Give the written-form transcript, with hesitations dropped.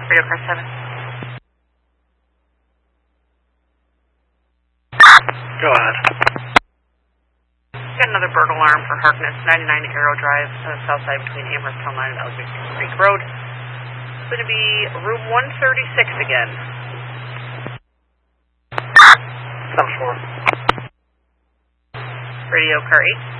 Radio car 7. Go ahead. Got another bird alarm for Harkness, 99 Arrow Drive, south side between Amherst Town Line and Alexander Creek Road. It's going to be room 136 again. 7-4. Radio car 8.